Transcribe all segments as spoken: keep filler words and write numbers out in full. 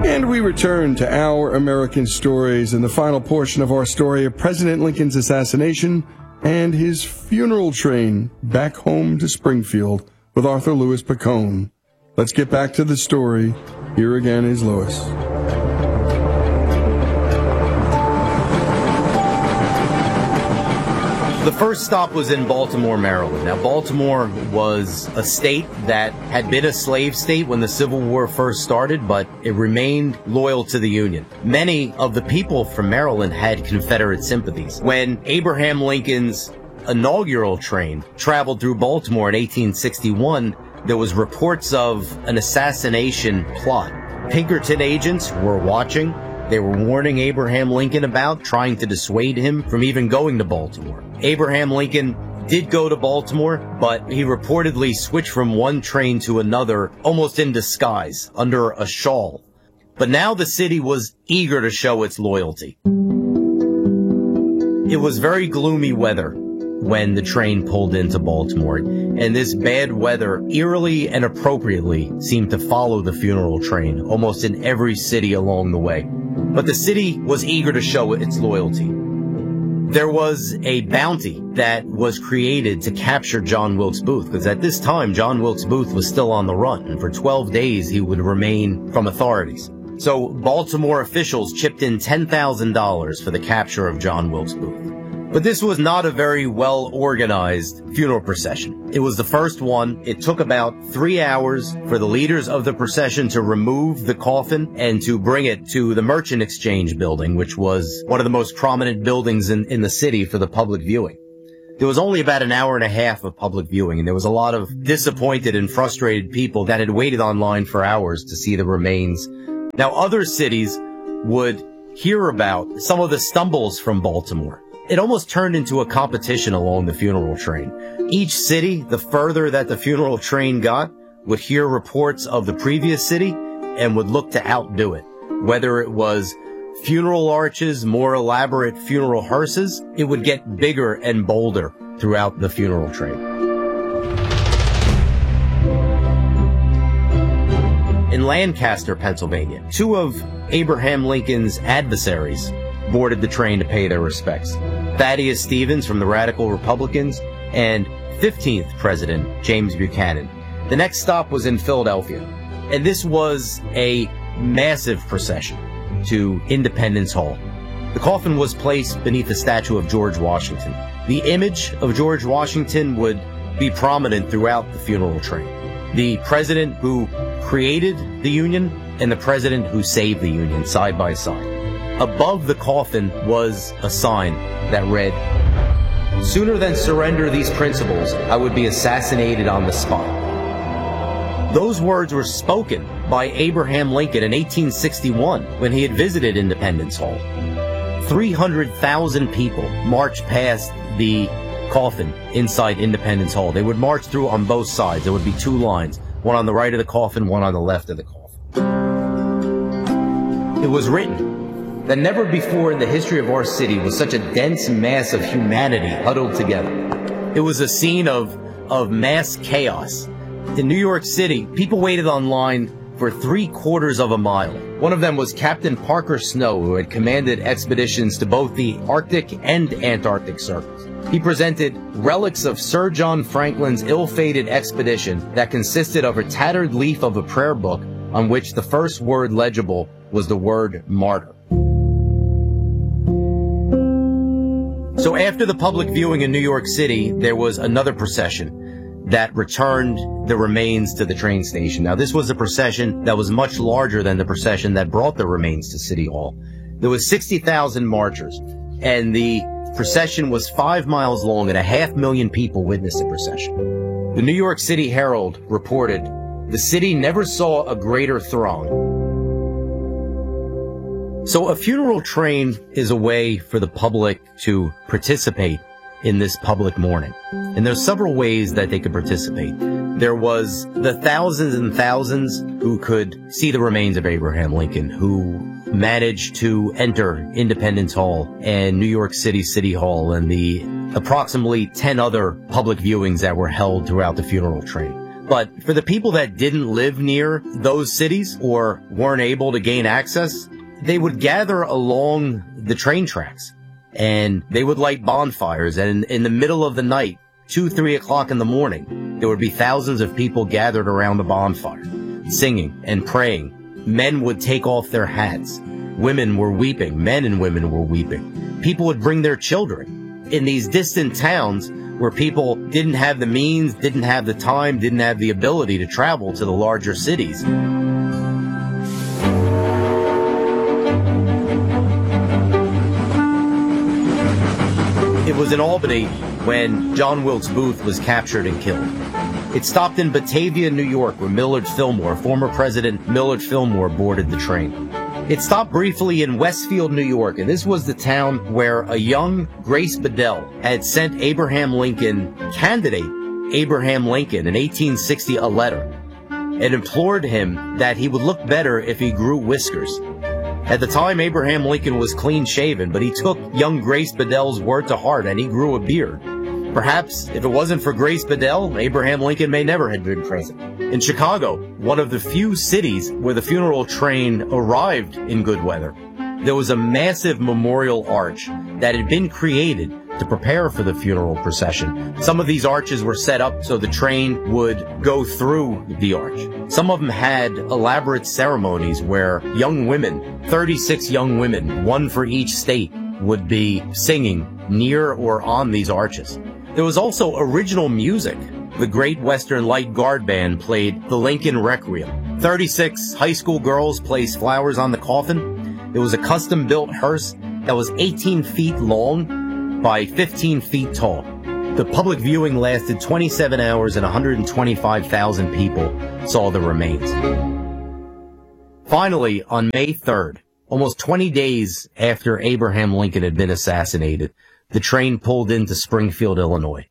And we return to Our American Stories in the final portion of our story of President Lincoln's assassination and his funeral train back home to Springfield with Arthur Louis Pacone. Let's get back to the story. Here again is Louis. The first stop was in Baltimore, Maryland. Now, Baltimore was a state that had been a slave state when the Civil War first started, but it remained loyal to the Union. Many of the people from Maryland had Confederate sympathies. When Abraham Lincoln's inaugural train traveled through Baltimore in eighteen sixty-one, there was reports of an assassination plot. Pinkerton agents were watching. They were warning Abraham Lincoln about, trying to dissuade him from even going to Baltimore. Abraham Lincoln did go to Baltimore, but he reportedly switched from one train to another almost in disguise, under a shawl. But now the city was eager to show its loyalty. It was very gloomy weather when the train pulled into Baltimore, and this bad weather eerily and appropriately seemed to follow the funeral train almost in every city along the way. But the city was eager to show its loyalty. There was a bounty that was created to capture John Wilkes Booth, because at this time, John Wilkes Booth was still on the run, and for twelve days he would remain from authorities. So Baltimore officials chipped in ten thousand dollars for the capture of John Wilkes Booth. But this was not a very well-organized funeral procession. It was the first one. It took about three hours for the leaders of the procession to remove the coffin and to bring it to the Merchant Exchange building, which was one of the most prominent buildings in, in the city for the public viewing. There was only about an hour and a half of public viewing, and there was a lot of disappointed and frustrated people that had waited online for hours to see the remains. Now, other cities would hear about some of the stumbles from Baltimore. It almost turned into a competition along the funeral train. Each city, the further that the funeral train got, would hear reports of the previous city and would look to outdo it. Whether it was funeral arches, more elaborate funeral hearses, it would get bigger and bolder throughout the funeral train. In Lancaster, Pennsylvania, two of Abraham Lincoln's adversaries boarded the train to pay their respects. Thaddeus Stevens from the Radical Republicans and fifteenth President James Buchanan. The next stop was in Philadelphia, and this was a massive procession to Independence Hall. The coffin was placed beneath a statue of George Washington. The image of George Washington would be prominent throughout the funeral train. The president who created the Union and the president who saved the Union side by side. Above the coffin was a sign that read, "Sooner than surrender these principles, I would be assassinated on the spot." Those words were spoken by Abraham Lincoln in eighteen sixty-one when he had visited Independence Hall. three hundred thousand people marched past the coffin inside Independence Hall. They would march through on both sides. There would be two lines, one on the right of the coffin, one on the left of the coffin. It was written that never before in the history of our city was such a dense mass of humanity huddled together. It was a scene of, of mass chaos. In New York City, people waited online for three quarters of a mile. One of them was Captain Parker Snow, who had commanded expeditions to both the Arctic and Antarctic circles. He presented relics of Sir John Franklin's ill-fated expedition that consisted of a tattered leaf of a prayer book on which the first word legible was the word martyr. So after the public viewing in New York City, there was another procession that returned the remains to the train station. Now, this was a procession that was much larger than the procession that brought the remains to City Hall. There was sixty thousand marchers, and the procession was five miles long, and a half million people witnessed the procession. The New York City Herald reported, "The city never saw a greater throng." So a funeral train is a way for the public to participate in this public mourning. And there's several ways that they could participate. There was the thousands and thousands who could see the remains of Abraham Lincoln, who managed to enter Independence Hall and New York City City Hall and the approximately ten other public viewings that were held throughout the funeral train. But for the people that didn't live near those cities or weren't able to gain access, they would gather along the train tracks and they would light bonfires. And in the middle of the night, two, three o'clock in the morning, there would be thousands of people gathered around the bonfire, singing and praying. Men would take off their hats. Women were weeping. Men and women were weeping. People would bring their children. In these distant towns where people didn't have the means, didn't have the time, didn't have the ability to travel to the larger cities. It was in Albany when John Wilkes Booth was captured and killed. It stopped in Batavia, New York, where Millard Fillmore, former President Millard Fillmore, boarded the train. It stopped briefly in Westfield, New York, and this was the town where a young Grace Bedell had sent Abraham Lincoln, candidate Abraham Lincoln, in eighteen sixty a letter and implored him that he would look better if he grew whiskers. At the time, Abraham Lincoln was clean-shaven, but he took young Grace Bedell's word to heart and he grew a beard. Perhaps if it wasn't for Grace Bedell, Abraham Lincoln may never have been president. In Chicago, one of the few cities where the funeral train arrived in good weather, there was a massive memorial arch that had been created to prepare for the funeral procession. Some of these arches were set up so the train would go through the arch. Some of them had elaborate ceremonies where young women, thirty-six young women, one for each state, would be singing near or on these arches. There was also original music. The Great Western Light Guard Band played the Lincoln Requiem. thirty-six high school girls placed flowers on the coffin. It was a custom-built hearse that was eighteen feet long by fifteen feet tall. The public viewing lasted twenty-seven hours and one hundred twenty-five thousand people saw the remains. Finally, on May third, almost twenty days after Abraham Lincoln had been assassinated, the train pulled into Springfield, Illinois.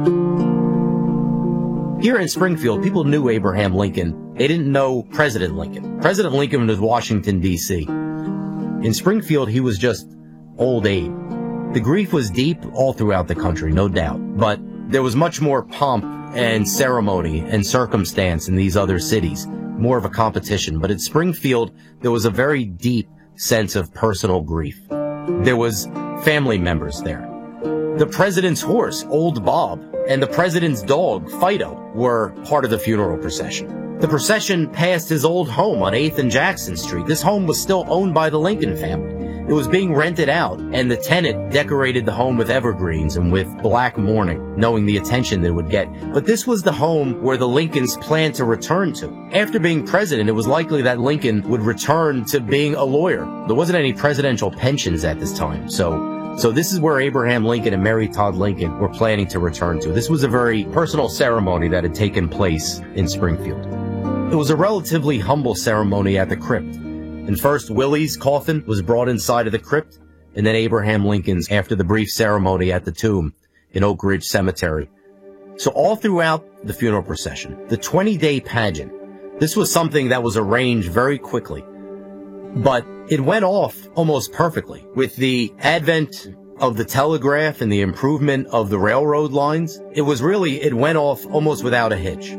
Here in Springfield, people knew Abraham Lincoln. They didn't know President Lincoln. President Lincoln was Washington, D C In Springfield, he was just old Abe. The grief was deep all throughout the country, no doubt, but there was much more pomp and ceremony and circumstance in these other cities, more of a competition. But at Springfield, there was a very deep sense of personal grief. There was family members there. The president's horse, Old Bob, and the president's dog, Fido, were part of the funeral procession. The procession passed his old home on eighth and Jackson Street. This home was still owned by the Lincoln family. It was being rented out, and the tenant decorated the home with evergreens and with black mourning, knowing the attention they would get. But this was the home where the Lincolns planned to return to. After being president, it was likely that Lincoln would return to being a lawyer. There wasn't any presidential pensions at this time, so so this is where Abraham Lincoln and Mary Todd Lincoln were planning to return to. This was a very personal ceremony that had taken place in Springfield. It was a relatively humble ceremony at the crypt. And first, Willie's coffin was brought inside of the crypt, and then Abraham Lincoln's after the brief ceremony at the tomb in Oak Ridge Cemetery. So all throughout the funeral procession, the twenty-day pageant, this was something that was arranged very quickly. But it went off almost perfectly. With the advent of the telegraph and the improvement of the railroad lines, it was really, it went off almost without a hitch.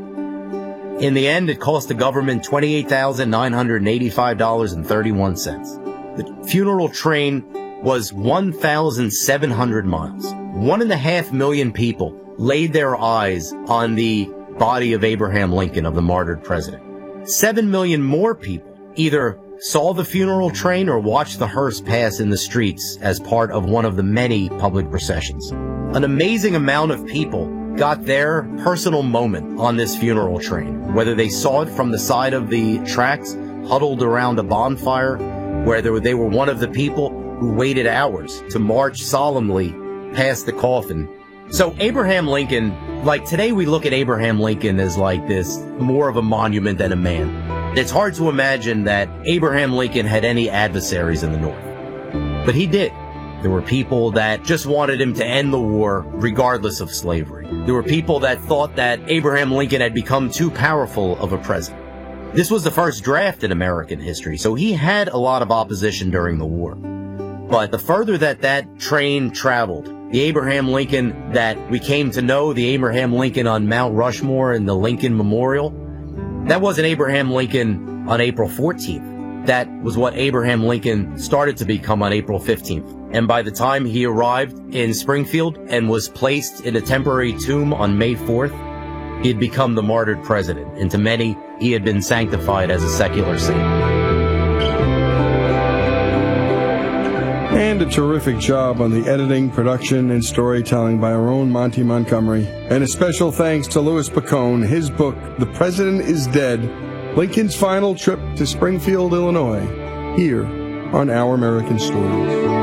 In the end, it cost the government twenty-eight thousand nine hundred eighty-five dollars and thirty-one cents. The funeral train was one thousand seven hundred miles. One and a half million people laid their eyes on the body of Abraham Lincoln, of the martyred president. Seven million more people either saw the funeral train or watched the hearse pass in the streets as part of one of the many public processions. An amazing amount of people got their personal moment on this funeral train, whether they saw it from the side of the tracks, huddled around a bonfire, whether they were one of the people who waited hours to march solemnly past the coffin. So Abraham Lincoln, like today we look at Abraham Lincoln as like this, more of a monument than a man. It's hard to imagine that Abraham Lincoln had any adversaries in the North. But he did. There were people that just wanted him to end the war regardless of slavery. There were people that thought that Abraham Lincoln had become too powerful of a president. This was the first draft in American history, so he had a lot of opposition during the war. But the further that that train traveled, The Abraham Lincoln that we came to know, the Abraham Lincoln on Mount Rushmore and the Lincoln Memorial, that wasn't Abraham Lincoln on April fourteenth. That was what Abraham Lincoln started to become on April fifteenth. And by the time he arrived in Springfield and was placed in a temporary tomb on May fourth, he had become the martyred president. And to many, he had been sanctified as a secular saint. And a terrific job on the editing, production, and storytelling by our own Monty Montgomery. And a special thanks to Louis Picone, his book, The President is Dead, Lincoln's Final Trip to Springfield, Illinois, here on Our American Stories.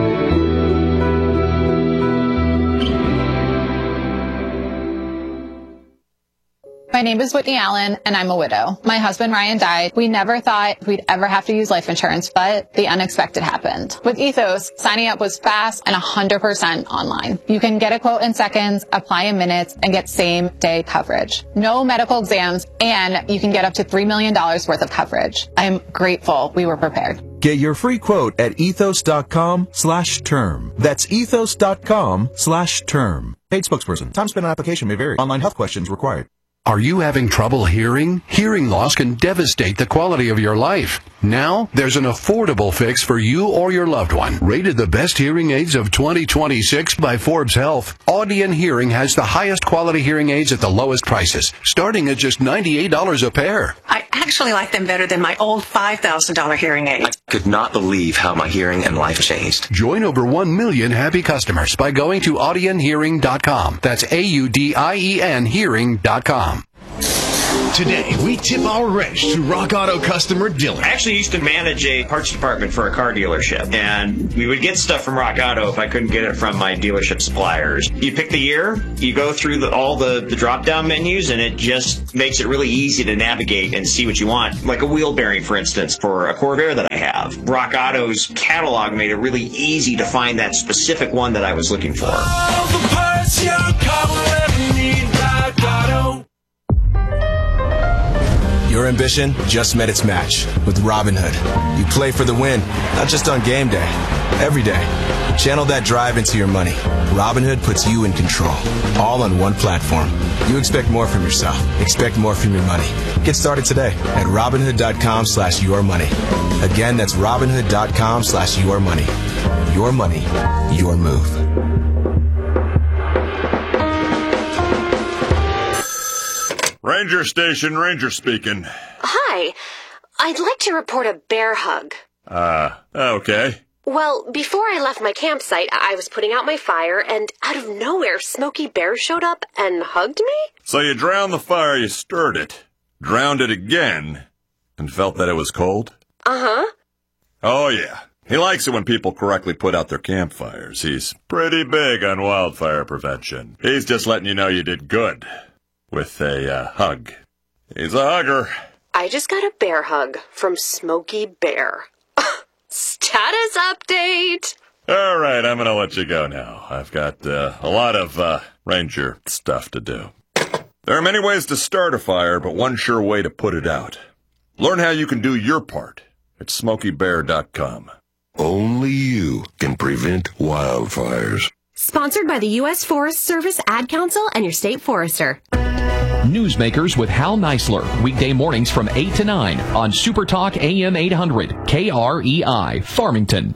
My name is Whitney Allen, and I'm a widow. My husband, Ryan, died. We never thought we'd ever have to use life insurance, but the unexpected happened. With Ethos, signing up was fast and one hundred percent online. You can get a quote in seconds, apply in minutes, and get same-day coverage. No medical exams, and you can get up to three million dollars worth of coverage. I'm grateful we were prepared. Get your free quote at ethos.com slash term. That's ethos.com slash term. Paid spokesperson. Time spent on application may vary. Online health questions required. Are you having trouble hearing? Hearing loss can devastate the quality of your life. Now, there's an affordable fix for you or your loved one. Rated the best hearing aids of twenty twenty-six by Forbes Health, Audion Hearing has the highest quality hearing aids at the lowest prices, starting at just ninety-eight dollars a pair. I actually like them better than my old five thousand dollars hearing aid. I could not believe how my hearing and life changed. Join over one million happy customers by going to audion hearing dot com. That's A U D I E N hearing dot com. Today, we tip our wrench to Rock Auto customer Dylan. I actually used to manage a parts department for a car dealership, and we would get stuff from Rock Auto if I couldn't get it from my dealership suppliers. You pick the year, you go through the, all the, the drop-down menus, and it just makes it really easy to navigate and see what you want. Like a wheel bearing, for instance, for a Corvair that I have. Rock Auto's catalog made it really easy to find that specific one that I was looking for. All the parts your car will ever need, Rock Auto. Your ambition just met its match with Robinhood. You play for the win, not just on game day, every day. Channel that drive into your money. Robinhood puts you in control, all on one platform. You expect more from yourself. Expect more from your money. Get started today at Robinhood.com slash your money. Again, that's Robinhood.com slash your money. Your money, your move. Ranger Station, Ranger speaking. Hi. I'd like to report a bear hug. Uh, okay. Well, before I left my campsite, I was putting out my fire, and out of nowhere, Smokey Bear showed up and hugged me? So you drowned the fire, you stirred it, drowned it again, and felt that it was cold? Uh-huh. Oh, yeah. He likes it when people correctly put out their campfires. He's pretty big on wildfire prevention. He's just letting you know you did good. With a uh, hug. He's a hugger. I just got a bear hug from Smokey Bear. Status update! All right, I'm going to let you go now. I've got uh, a lot of uh, ranger stuff to do. There are many ways to start a fire, but one sure way to put it out. Learn how you can do your part at smokey bear dot com. Only you can prevent wildfires. Sponsored by the U S Forest Service, Ad Council, and your state forester. Newsmakers with Hal Neisler, weekday mornings from eight to nine on Super Talk A M eight hundred, K R E I, Farmington.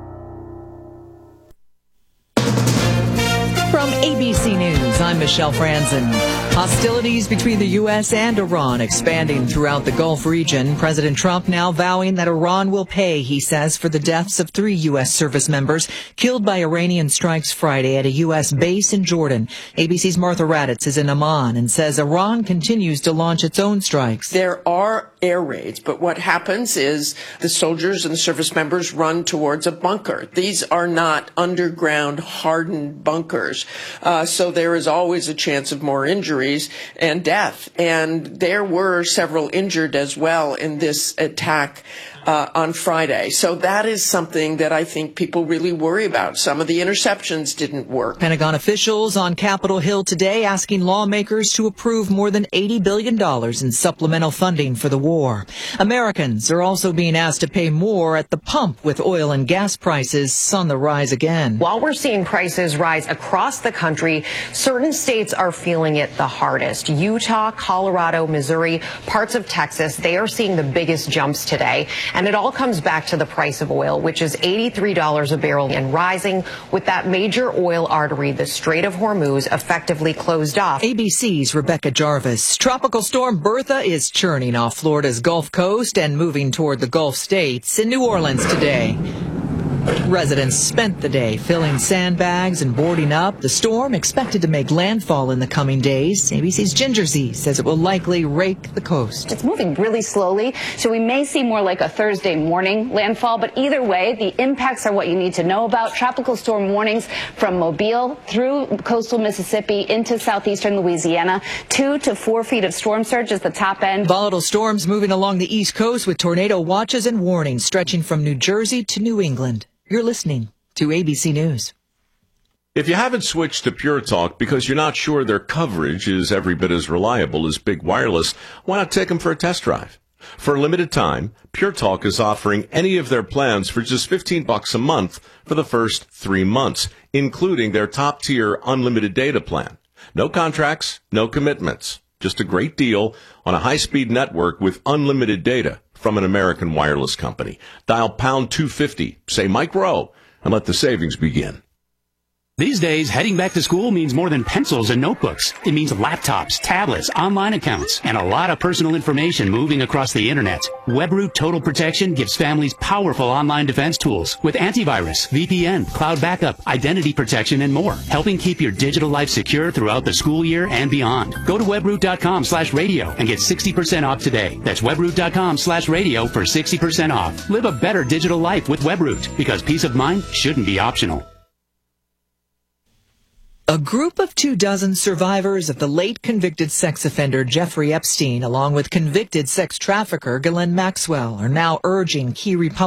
From A B C News, I'm Michelle Franzen. Hostilities between the U S and Iran expanding throughout the Gulf region. President Trump now vowing that Iran will pay, he says, for the deaths of three U S service members killed by Iranian strikes Friday at a U S base in Jordan. A B C's Martha Raddatz is in Amman and says Iran continues to launch its own strikes. There are air raids, but what happens is the soldiers and the service members run towards a bunker. These are not underground hardened bunkers, uh, so there is always a chance of more injuries and death. And there were several injured as well in this attack uh, on Friday. So that is something that I think people really worry about. Some of the interceptions didn't work. Pentagon officials on Capitol Hill today asking lawmakers to approve more than eighty billion dollars in supplemental funding for the war. Americans are also being asked to pay more at the pump with oil and gas prices on the rise again. While we're seeing prices rise across the country, certain states are feeling it the hardest. Utah, Colorado, Missouri, parts of Texas, they are seeing the biggest jumps today. And it all comes back to the price of oil, which is eighty-three dollars a barrel and rising, with that major oil artery, the Strait of Hormuz, effectively closed off. A B C's Rebecca Jarvis. Tropical storm Bertha is churning off Florida's Gulf Coast and moving toward the Gulf states. In New Orleans today, residents spent the day filling sandbags and boarding up. The storm expected to make landfall in the coming days. A B C's Ginger Z says it will likely rake the coast. It's moving really slowly, so we may see more like a Thursday morning landfall. But either way, the impacts are what you need to know about. Tropical storm warnings from Mobile through coastal Mississippi into southeastern Louisiana. Two to four feet of storm surge is the top end. Volatile storms moving along the East Coast with tornado watches and warnings stretching from New Jersey to New England. You're listening to A B C News. If you haven't switched to Pure Talk because you're not sure their coverage is every bit as reliable as Big Wireless, why not take them for a test drive? For a limited time, Pure Talk is offering any of their plans for just fifteen bucks a month for the first three months, including their top-tier unlimited data plan. No contracts, no commitments. Just a great deal on a high-speed network with unlimited data from an American wireless company. Dial pound two fifty, say Mike Rowe, and let the savings begin. These days, heading back to school means more than pencils and notebooks. It means laptops, tablets, online accounts, and a lot of personal information moving across the internet. WebRoot Total Protection gives families powerful online defense tools with antivirus, V P N, cloud backup, identity protection, and more, helping keep your digital life secure throughout the school year and beyond. Go to webroot.com slash radio and get sixty percent off today. That's webroot.com slash radio for sixty percent off. Live a better digital life with WebRoot, because peace of mind shouldn't be optional. A group of two dozen survivors of the late convicted sex offender Jeffrey Epstein, along with convicted sex trafficker Ghislaine Maxwell, are now urging key Republicans